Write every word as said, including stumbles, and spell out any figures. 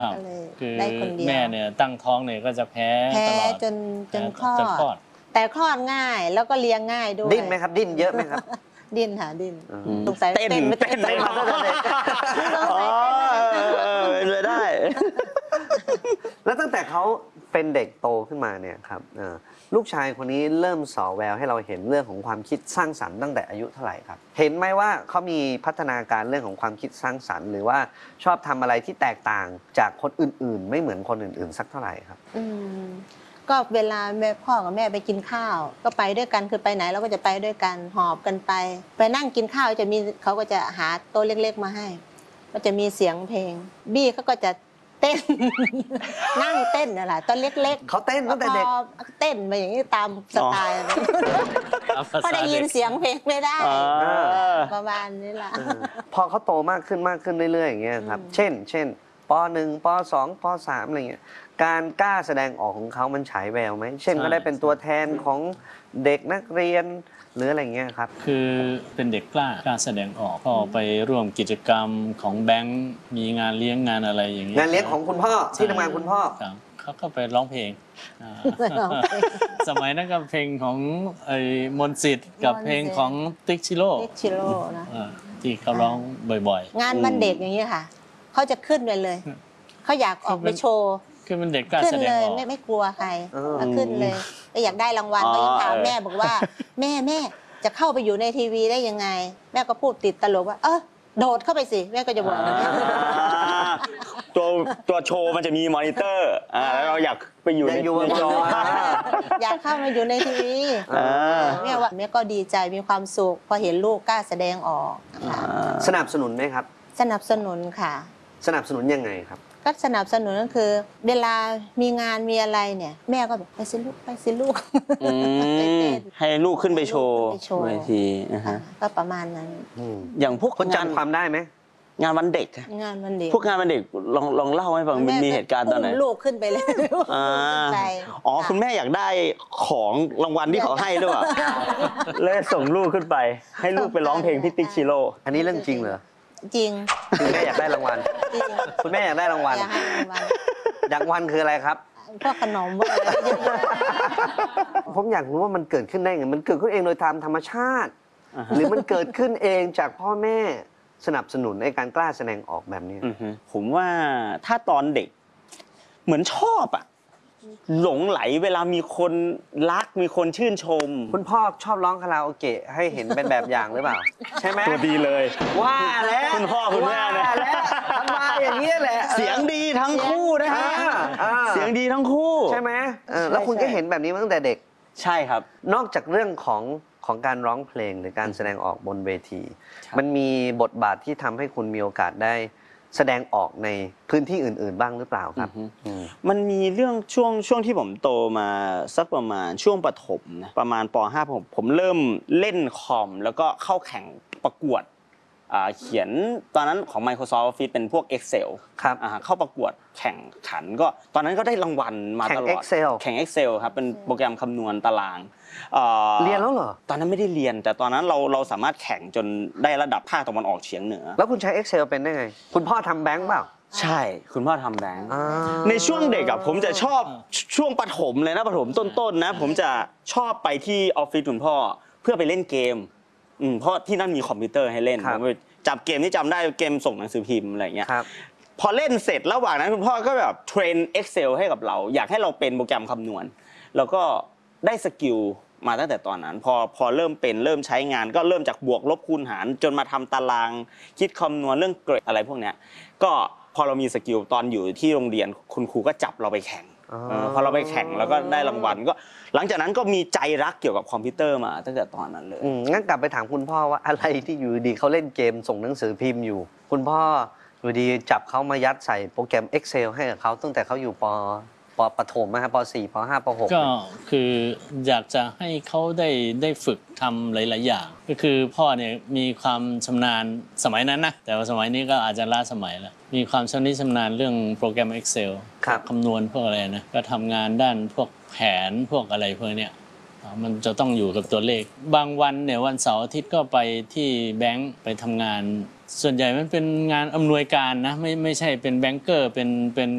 ก็เลยคือได้คนเดียวแม่เนี่ยตั้งท้องเนี่ยก็จะแพ้แพ้ตลอดจนจนคลอจนคลอดดแต่คลอดง่ายแล้วก็เลี้ยงง่ายด้วยดิ้นไหมครับดิ้นเยอะไหมครับดิ้นค่ะดิ้นอืมสงสัยเต้นเต้นไม่เต้นเต้นมาตั้งแต่เด็กสงสัยอ๋อเต้นเป็นไปได้แล้วตั้งแต่เขาเป็นเด็กโตขึ้นมาเนี่ยครับเอ่อลูกชายคนนี้เริ่มส่อแววให้เราเห็นเรื่องของความคิดสร้างสรรค์ตั้งแต่อายุเท่าไหร่ครับเห็นไหมว่าเขามีพัฒนาการเรื่องของความคิดสร้างสรรค์หรือว่าชอบทำอะไรที่แตกต่างจากคนอื่นๆ ไม่เหมือนคนอื่นๆ สักเท่าไหร่ครับอืมก็เวลาแม่พ่อกับแม่ไปกินข้าว ก็ไปด้วยกันคือไปไหนเราก็จะไปด้วยกันหอบกันไป ไปนั่งกินข้าวจะมีเขาก็จะหาโต๊ะเล็กๆมาให้ก็จะมีเสียงเพลงบี้เขาก็จะเต้น นั่งเต้นน่ะแหละตอนเล็กๆเขาเต้นตั้งแต่เด็กพอเต้นมาอย่างนี้ตามสไตล์พอได้ยินเสียงเพลงไม่ได้อ่าประมาณนี้แหละเออพอเขาโตมากขึ้นมากขึ้นเรื่อยๆอย่างเงี้ยครับอืมเช่น เช่นปหนึ่งปสองปสามอะไรเงี้ยการกล้าแสดงออกของเขามันฉายแววไหมเช่นใช่ก็ได้เป็นตัวแทนของเด็กนักเรียนหรืออะไรเงี้ยครับคือเป็นเด็กกล้ากล้าแสดงออกก็ไปร่วมกิจกรรมของแบงค์มีงานเลี้ยงงานอะไรอย่างเงี้ยงานเลี้ยงของคุณพ่อที่ทำงานคุณพ่อครับเขาก็ไปร้องเพลงอ่าร้องเพลงสมัยนั้นก็เพลงของไอ้มนต์สิทธิ์กับเพลงของติ๊กชิโร่เล็กชิโร่นะอ่าที่เขาร้องบ่อยงานวันเด็กอย่างนี้ค่ะเขาจะขึ้นไปเลยเขาอยากออกไปโชว์ๆคือเป็นเด็กกล้าขึ้นแสดเลงยออกไม่ไม่กลัวใครเออแล้วขึ้นเลยก็อยากได้รางวัลอ๋อก็ยังถามเออแม่บอกว่า แม่แม่จะเข้าไปอยู่ในทีวีได้ยังไง แม่ก็พูดติดตลกว่า เออโดดเข้าไปสิแม่ก็จะบอกอย่างนี้อ่าตัวตัวโชว์มันจะมีมอนิเตอร์อ่าแล้วเราอยากไปอยู่อยากในอยู่บนในจอจออยากเข้ามาอยู่ในทีวีอ่าแม่ว่าแม่ก็ดีใจมีความสุขพอเห็นลูกกล้าแสดงออกค่ะสนับสนุนไหมครับสนับสนุนค่ะสนับสนุนยังไงครับก็สนับสนุนก็คือ เวลามีงานมีอะไรเนี่ย แม่ก็บอกไปสิลูกไปสิลูกอืไปมเต้นให้ลูกขึ้นไปโชว์ให้ลูกขึ้นไปโชว์เวทีนะฮะก็ประมาณนั้นอืมอย่างพวกคนงานจำความได้ไหมงานวันเด็กอะงานวันเด็กพวกงานวันเด็กลองลองเล่าให้ฟังมันมีเหตุการณ์ตอนไหนอุ้มลูกขึ้นไปเลยอ่าขึ้นไปอ๋อคุณแม่อยากได้ของรางวัลที่เขาให้ด้วย เลยส่งลูกขึ้นไป ให้ลูกไปร้องเพลงพี่ติ๊กชิโร่อันนี้เรื่องจริงเหรอจริงคุณแม่อยากได้รางวัลจริงคุณแม่อยากได้รางวัลอยากให้รางวัลรางวัลคืออะไรครับพวกขนมพวกอะไรเยอะผมอยากรู้ว่ามันเกิดขึ้นได้ไงมันเกิดขึ้นเองโดยตามธรรมชาติอ่าฮะหรือมันเกิดขึ้นเองจากพ่อแม่สนับสนุนในการกล้าแสดงออกแบบนี้อือฮึผมว่าถ้าตอนเด็กเหมือนชอบอะหลงไหลเวลามีคนรักมีคนชื่นชมคุณพ่อชอบร้องคาราโอเกะให้เห็นเป็นแบบอย่างหรือเปล่า ใช่ไหมตัวดีเลยว่าแล้วคุณพ่อคุณแม่เนี่ยว่าแล้วทำมาอย่างนี้แหละเสียงดีทั้งคู่นะฮะอ่าอ่าเสียงดีทั้งคู่ใช่ไหมเออแล้วคุณก็เห็นแบบนี้มาตั้งแต่เด็กใช่ครับนอกจากเรื่องของของการร้องเพลงหรือการแสดงออกบนเวทีครับมันมีบทบาทที่ทำให้คุณมีโอกาสได้แสดงออกในพื้นที่อื่น ๆ บ้างหรือเปล่าครับอือฮึอืมมันมีเรื่องช่วงช่วงที่ผมโตมาสักประมาณช่วงประถมนะประมาณป .ห้า ผมผมเริ่มเล่นคอมแล้วก็เข้าแข่งประกวดอ่าเขียนตอนนั้นของ Microsoft Office เป็นพวก Excel ครับอ่าเข้าประกวดแข่งขันก็ตอนนั้นก็ได้รางวัลมาแข่งตลอด Excel แข่ง Excel ครับเป็นโปรแกรมคำนวณตารางอ่าเรียนแล้วเหรอตอนนั้นไม่ได้เรียน แต่ตอนนั้นเราเราสามารถแข่งจนได้ระดับภาคตะวันออกเฉียงเหนือแล้วคุณใช้ Excel เป็นได้ไง คุณพ่อทำแบงค์เปล่าใช่คุณพ่อทำแบงค์อ่าในช่วงเด็กอะผมจะชอบช่วงประถมเลยนะประถมต้นๆนะผมจะชอบไปที่ออฟฟิศคุณพ่อเพื่อไปเล่นเกมอืมเพราะที่นั่นมีคอมพิวเตอร์ให้เล่นครับผมไปจับเกมที่จำได้เกมส่งหนังสือพิมพ์อะไรอย่างเงี้ยครับพอเล่นเสร็จระหว่างนั้นคุณพ่อก็แบบเทรน Excel ให้กับเรา อยากให้เราเป็นโปรแกรมคำนวณแล้วก็ได้สกิลมาตั้งแต่ตอนนั้น พอพอเริ่มเป็นเริ่มใช้งานก็เริ่มจากบวกลบคูณหารจนมาทำตารางคิดคำนวณเรื่องเกรดอะไรพวกเนี้ยก็พอเรามีสกิลตอนอยู่ที่โรงเรียนคุณครูก็จับเราไปแข่งอ๋อเออพอเราไปแข่งแล้วก็ได้รางวัลก็หลังจากนั้นก็มีใจรักเกี่ยวกับคอมพิวเตอร์มาตั้งแต่ตอนนั้นเลยอืมงั้นกลับไปถามคุณพ่อว่าอะไรที่อยู่ดีเขาเล่นเกมส่งหนังสือพิมพ์อยู่ คุณพ่ออยู่ดีจับเขามายัดใส่โปรแกรม Excel ให้กับเขาตั้งแต่เขาอยู่ปปประถมนะครับป .สี่ ป .ห้า ป .หกก็คืออยากจะให้เขาได้ได้ฝึกทำหลาย ๆ อย่าง ก็คือพ่อเนี่ยมีความชำนาญสมัยนั้นนะแต่ว่าสมัยนี้ก็อาจจะล้าสมัยแล้วมีความชำนิชำนาญเรื่องโปรแกรม Excel ครับคำนวณพวกอะไรนะก็ทำงานด้านพวกแผนพวกอะไรพวกเนี้ยอ่ามันจะต้องอยู่กับตัวเลข บางวันเนี่ยวันเสาร์อาทิตย์ก็ไปที่แบงก์ไปทำงาน ส่วนใหญ่มันเป็นงานอำนวยการนะไม่ไม่ใช่เป็นแบงเกอร์เป็นเป็น